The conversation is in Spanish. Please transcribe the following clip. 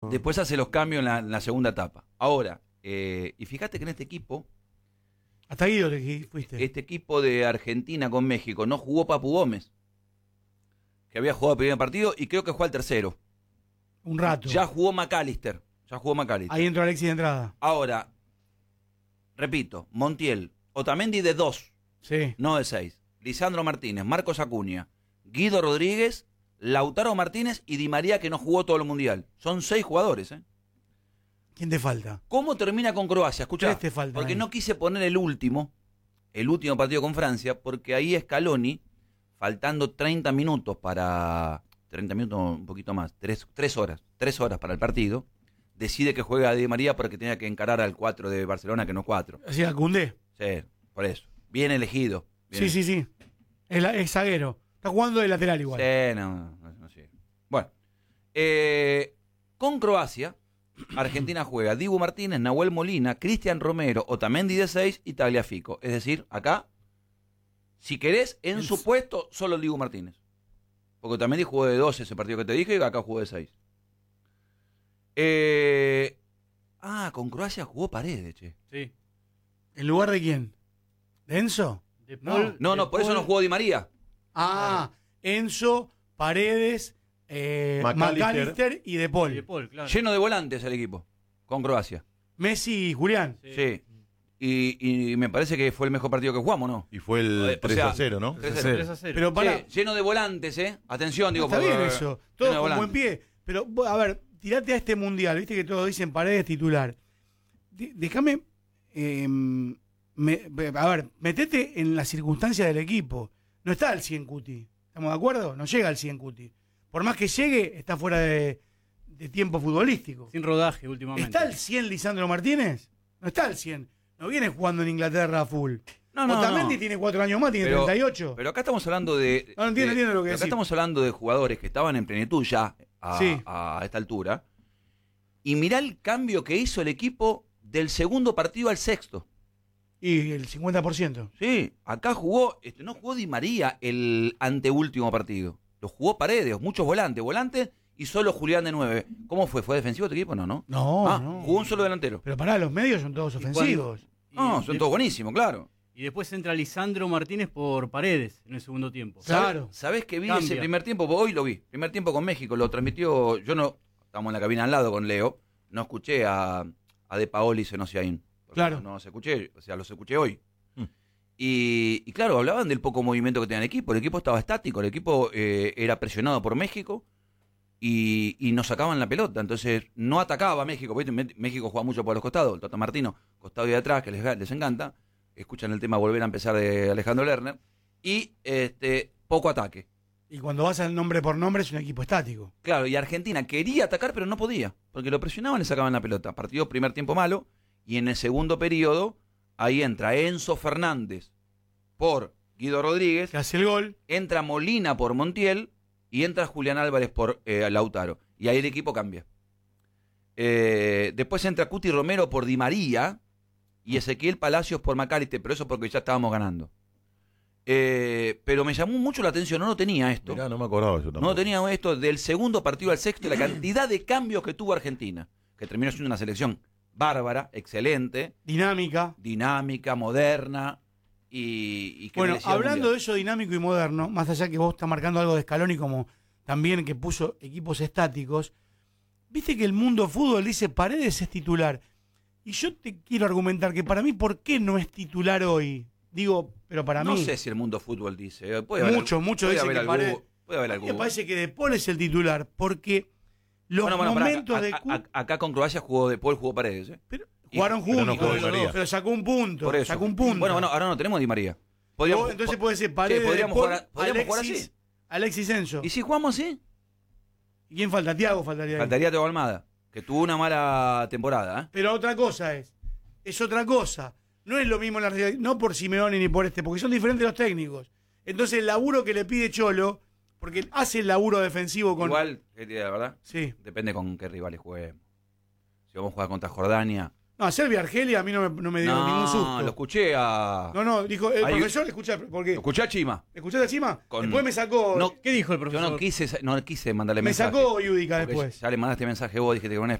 Después hace los cambios en la segunda etapa. Ahora, y fíjate que en este equipo... Hasta Guido te fuiste. Este equipo de Argentina con México no jugó Papu Gómez, que había jugado el primer partido y creo que jugó al tercero. Un rato. Ya jugó McAllister. Ahí entró Alexis de entrada. Ahora, repito, Montiel, Otamendi de 2, Sí. no de 6. Lisandro Martínez, Marcos Acuña, Guido Rodríguez, Lautaro Martínez y Di María, que no jugó todo el Mundial. Son 6 jugadores, ¿eh? ¿Quién te falta? ¿Cómo termina con Croacia? Escuchá, 3 te faltan porque ahí. no quise poner el último partido con Francia, porque ahí Scaloni, faltando 30 minutos, un poquito más, 3 horas para el partido, decide que juega a Di María porque tenía que encarar al 4 de Barcelona, que no 4. Así a Koundé. Sí, por eso. Bien elegido. Sí. Es zaguero. Está jugando de lateral igual. Sí, no sé. Bueno, con Croacia, Argentina juega Dibu Martínez, Nahuel Molina, Cristian Romero, Otamendi de 6 y Tagliafico. Es decir, acá, si querés, en su puesto, solo el Dibu Martínez. Porque Otamendi jugó de 2 ese partido que te dije y acá jugó de 6. Con Croacia jugó Paredes, che. Sí. ¿En lugar de quién? ¿De Enzo? De Paul, No, por eso no jugó Di María. Enzo, Paredes, McAllister y De Paul. De Paul, claro. Lleno de volantes el equipo, con Croacia. Messi y Julián. Sí. Y me parece que fue el mejor partido que jugamos, ¿no? Y fue el 3-0, ¿no? 3-0. Pero para, Lleno de volantes, ¿eh? Atención, digo. está bien eso. Todo lleno de con buen volantes. pie. Pero, a ver, tirate a este mundial. Viste que todos dicen Paredes titular. Déjame. A ver, metete en las circunstancias del equipo. No está al 100 Cuti. ¿Estamos de acuerdo? No llega al 100 Cuti. Por más que llegue, está fuera de tiempo futbolístico. Sin rodaje últimamente. ¿Está al 100 Lisandro Martínez? No está al 100. No viene jugando en Inglaterra a full. No. Otamendi tiene 4 años más, tiene 38. Pero acá estamos hablando de... No entiendo lo que acá decís. estamos hablando de jugadores que estaban en plenitud ya Sí. a esta altura. Y mirá el cambio que hizo el equipo del segundo partido al sexto. Y el 50%. Sí, acá jugó, no jugó Di María el anteúltimo partido. Lo jugó Paredes, muchos volantes y solo Julián de 9. ¿Cómo fue? ¿Fue defensivo tu equipo? No. No. Jugó un solo delantero. Pero pará, los medios son todos ofensivos. No, son todos buenísimos, claro. Y después entra Lisandro Martínez por Paredes en el segundo tiempo. Claro. ¿Sabés que vi Cambia. ese primer tiempo? Hoy lo vi. Primer tiempo con México, lo transmitió. Yo no. Estamos en la cabina al lado con Leo. No escuché a De Paoli y Senosiaín. Claro. No los escuché, los escuché hoy. Y claro, hablaban del poco movimiento que tenía el equipo. El equipo estaba estático, el equipo era presionado por México y no sacaban la pelota. Entonces no atacaba a México. México juega mucho por los costados. El Tata Martino, costado y de atrás, que les encanta. Escuchan el tema Volver a empezar de Alejandro Lerner. Y poco ataque. Y cuando vas al nombre por nombre es un equipo estático. Claro, y Argentina quería atacar, pero no podía. Porque lo presionaban y le sacaban la pelota. Partido primer tiempo malo. Y en el segundo periodo, ahí entra Enzo Fernández por Guido Rodríguez. Que hace el gol. Entra Molina por Montiel. Y entra Julián Álvarez por Lautaro. Y ahí el equipo cambia. Después entra Cuti Romero por Di María. Y Ezequiel Palacios por McAllister. Pero eso porque ya estábamos ganando. Pero me llamó mucho la atención. No lo tenía esto. Mirá, no me acordaba eso tampoco. No tenía esto del segundo partido al sexto. La cantidad de cambios que tuvo Argentina. Que terminó siendo una selección bárbara, excelente. Dinámica, moderna. Y que bueno, merecía el hablando mundial. de eso dinámico y moderno, más allá que vos estás marcando algo de Scaloni como también que puso equipos estáticos, viste que el mundo fútbol dice Paredes es titular. Y yo te quiero argumentar que para mí, ¿por qué no es titular hoy? Digo, pero para No mí... sé si el mundo fútbol dice. Mucho puede dicen haber que Paredes... puede haber A mí me algún. parece que De Paul es el titular, porque los momentos pará, acá con Croacia jugó De Paul, jugó Paredes. Pero jugaron pero no juntos, jugó Di María. pero sacó un punto. Por eso. Sacó un punto. Bueno, ahora no tenemos Di María. Entonces puede ser Paredes, podríamos De Paul, jugar así. Alexis Enzo. ¿Y si jugamos así? ¿Y quién falta? Thiago faltaría ahí. Faltaría Teo Almada, que tuvo una mala temporada. Pero otra cosa es otra cosa. No es lo mismo la realidad, no por Simeone ni por porque son diferentes los técnicos. Entonces el laburo que le pide Cholo, porque hace el laburo defensivo con... Igual, la verdad, Sí. depende con qué rivales juguemos. Si vamos a jugar contra Jordania... No, Serbia-Argelia a mí no me dio ningún susto. lo escuché a... No, dijo el profesor, escucha, porque... Lo escuché a Chima. ¿Escuchaste encima? Con- Después me sacó... No, ¿Qué dijo el Yo profesor? no quise mandarle me mensaje. sacó Yudica Porque después. ya le mandaste mensaje vos, dijiste que